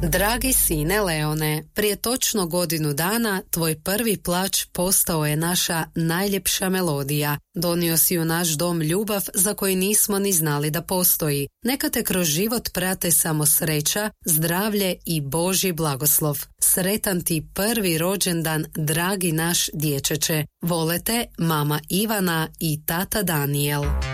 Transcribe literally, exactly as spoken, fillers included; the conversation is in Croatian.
Dragi sine Leone, prije točno godinu dana tvoj prvi plač postao je naša najljepša melodija. Donio si u naš dom ljubav za koju nismo ni znali da postoji. Neka te kroz život prate samo sreća, zdravlje i Božji blagoslov. Sretan ti prvi rođendan, dragi naš dječeče. Vole te mama Ivana i tata Daniel.